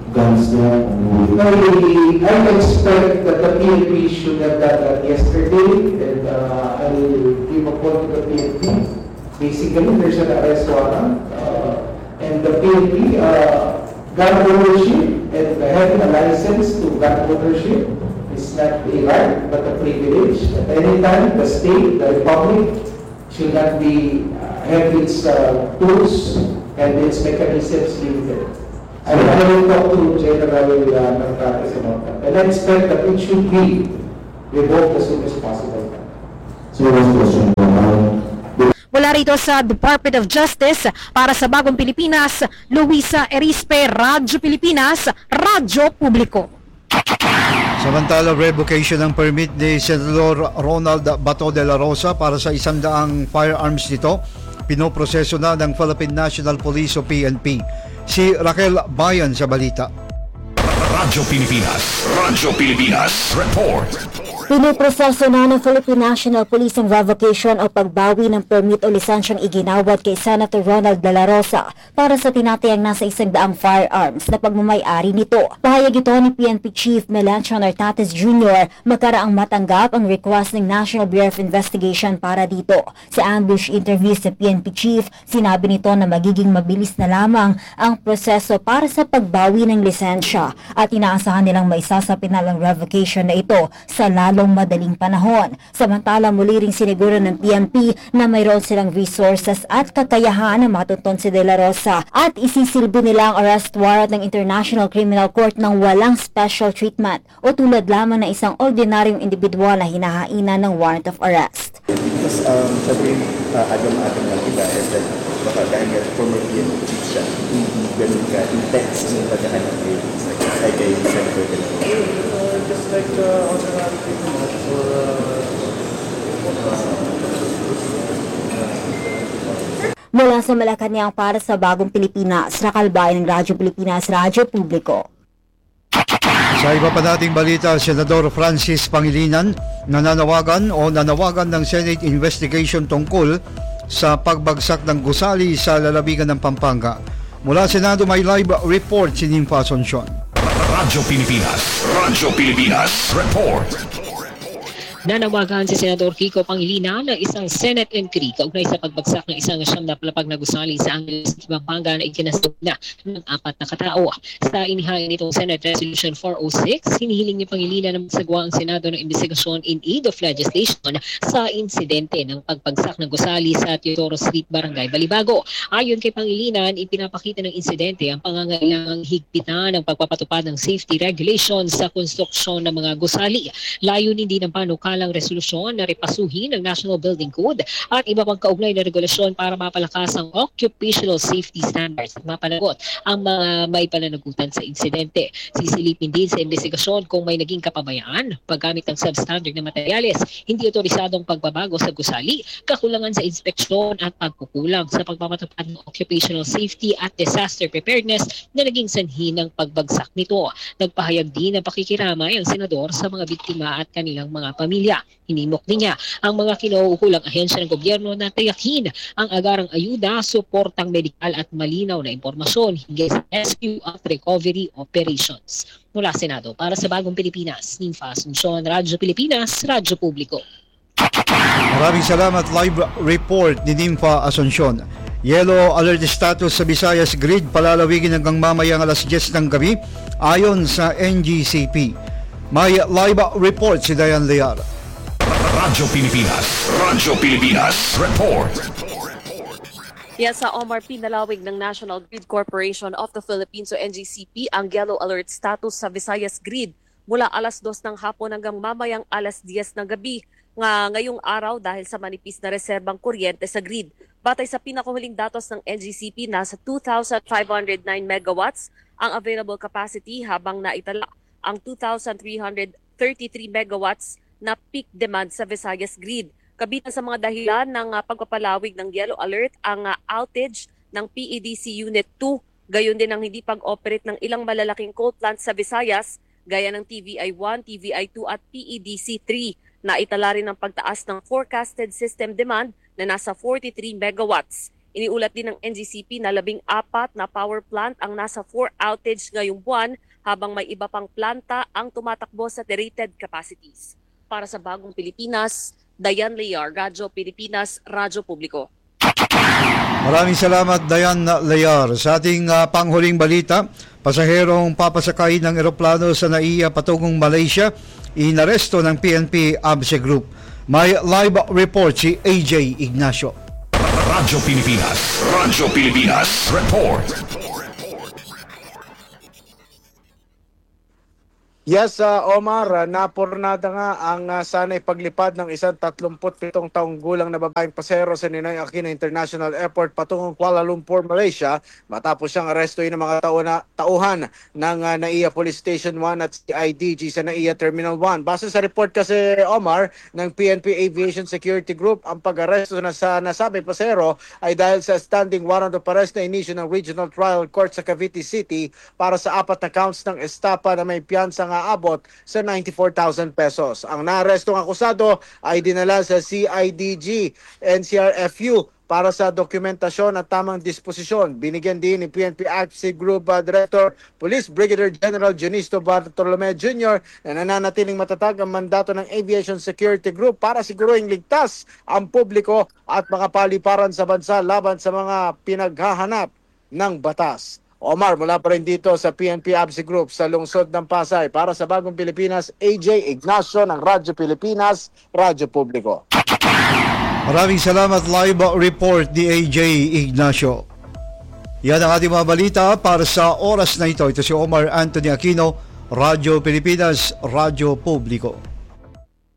guns there? I expect that the PNP should have done that yesterday, and I will give a call to the PNP. Basically, there's an arrest warrant, and the PNP gun ownership and having a license to gun ownership is not a right but a privilege. At any time, the state, the republic, should not be have its tools and its mechanisms limited. I will talk to General Narcates about that. And I expect that it should be revoked as soon as possible. So last question. Mula rito sa Department of Justice, para sa Bagong Pilipinas, Luisa Erispe, Radyo Pilipinas, Radyo Publiko. Samantala, revocation ng permit ni Senador Ronald Bato de la Rosa para sa 100 firearms nito, pinoproseso na ng Philippine National Police o PNP. Si Raquel Bayan sa balita. Radyo Pilipinas, report. Pinoproseso na ng Philippine National Police ang revocation o pagbawi ng permit o lisensyang iginawad kay Senator Ronald de la Rosa para sa tinatayang nasa 100 firearms na pagmamayari nito. Pahayag ito ni PNP Chief Melanchon Narcates Jr. magkaraang matanggap ang request ng National Bureau of Investigation para dito. Sa ambush interview sa PNP Chief, sinabi nito na magiging mabilis na lamang ang proseso para sa pagbawi ng lisensya at inaasahan nilang maisasapin na ang revocation na ito sa lalong madaling panahon. Samantala, muli ring siniguro ng PNP na mayroon silang resources at kakayahan na matuntun si De La Rosa at isisilbi nila ang arrest warrant ng International Criminal Court ng walang special treatment o tulad lamang na isang ordinaryong individual na hinahainan ng warrant of arrest. Because sabi agam-agam lang iba is that baka dahil former PNP chief siya, ganun ka intense yung pagkahanap kayo kay Senator De La Rosa. Just like ordinary people Mula sa Malacanang para sa Bagong Pilipinas, Rakalbayan ng Radyo Pilipinas, Radyo Publiko. Sa iba pa nating balita, Senador Francis Pangilinan nanawagan ng Senate investigation tungkol sa pagbagsak ng gusali sa lalawigan ng Pampanga. Mula Senado may live report si Nympha Asuncion. Radyo Pilipinas, report. Nanawagan si Senador Kiko Pangilinan ng isang Senate inquiry kaugnay sa pagbagsak ng isang siyam na palapag na gusali sa Angeles, Pampanga na ikinasog na ng 4 na katao. Sa inihain nitong Senate Resolution 406, hinihiling ni Pangilinan na magsagawa ang Senado ng investigasyon in aid of legislation sa insidente ng pagbagsak ng gusali sa Teodoro Street, Barangay Balibago. Ayon kay Pangilinan, ipinapakita ng insidente ang pangangailangang higpitan ng pagpapatupad ng safety regulations sa konstruksyon ng mga gusali. Layunin din ng panukalang resolusyon na repasuhin ng National Building Code at iba pang kaugnay na regulasyon para mapalakas ang occupational safety standards at mapanagot ang mga may pananagutan sa insidente. Sisilipin din sa investigasyon kung may naging kapabayaan, paggamit ng substandard na materyales, hindi otorisadong pagbabago sa gusali, kakulangan sa inspeksyon at pagkukulang sa pagpapatupad ng occupational safety at disaster preparedness na naging sanhi ng pagbagsak nito. Nagpahayag din ng pakikiramay ang senador sa mga biktima at kanilang mga pamilya. Hinimok din niya ang mga kinauukulang ahensya ng gobyerno na tayakin ang agarang ayuda, suportang medikal at malinaw na impormasyon hingga sa rescue at recovery operations. Mula Senado, para sa Bagong Pilipinas, Nympha Asuncion, Radyo Pilipinas, Radyo Publiko. Maraming salamat. Live report ni Nympha Asuncion. Yellow alert status sa Visayas Grid palalawigin hanggang mamayang alas 10 ng gabi ayon sa NGCP. May live report si Dayan Lear. Radyo Pilipinas, report. Yan sa Omar pinalawig ng National Grid Corporation of the Philippines o NGCP ang yellow alert status sa Visayas Grid mula alas 2 ng hapon hanggang mamayang alas 10 ng gabi ngayong araw dahil sa manipis na reserbang kuryente sa grid. Batay sa pinakahuling datos ng NGCP, nasa 2,509 megawatts ang available capacity habang naitala ang 2,333 megawatts na peak demand sa Visayas Grid. Kabilang sa mga dahilan ng pagpapalawig ng yellow alert ang outage ng PEDC Unit 2, gayon din ang hindi pag-operate ng ilang malalaking coal plants sa Visayas gaya ng TVI-1, TVI-2 at PEDC 3. Naitala rin ang pagtaas ng forecasted system demand na nasa 43 megawatts. Iniulat din ng NGCP na 14 na power plant ang nasa 4 outage ngayong buwan habang may iba pang planta ang tumatakbo sa rated capacities. Para sa Bagong Pilipinas, Dayan Layar, Radyo Pilipinas, Radyo Publiko. Maraming salamat, Dayan Layar. Sa ating panghuling balita, pasaherong papasakay ng eroplano sa NAIA patungong Malaysia, inaresto ng PNP ABSE Group. May live report si AJ Ignacio. Radyo Pilipinas. Radyo Pilipinas. Report. Yes, Omar, napurnada nga ang sanay paglipad ng isang 37 taong gulang na babaeng pasahero sa Ninoy Aquino International Airport patungong Kuala Lumpur, Malaysia matapos siyang arestuin ng mga tauhan ng NAIA Police Station 1 at CIDG sa NAIA Terminal 1. Base sa report kasi, Omar, ng PNP Aviation Security Group, ang pag-aresto na sa nasabing pasahero ay dahil sa standing warrant of arrest na inisyu ng Regional Trial Court sa Cavite City para sa 4 na counts ng estapa na may piyansa nga abot sa 94,000 pesos. Ang naarestong akusado ay dinala sa CIDG NCRFU para sa dokumentasyon at tamang disposisyon. Binigyan din ni PNP ABSE Group Director Police Brigadier General Junisto Bartolome Jr. na nananatiling matatag ang mandato ng Aviation Security Group para siguruing ligtas ang publiko at mga paliparan sa bansa laban sa mga pinaghahanap ng batas. Omar, mula pa rin dito sa PNP ABSE Group sa lungsod ng Pasay. Para sa Bagong Pilipinas, AJ Ignacio ng Radyo Pilipinas, Radyo Publiko. Maraming salamat, live report ni AJ Ignacio. Yan ang ating mga balita para sa oras na ito. Ito si Omar Anthony Aquino, Radyo Pilipinas, Radyo Publiko.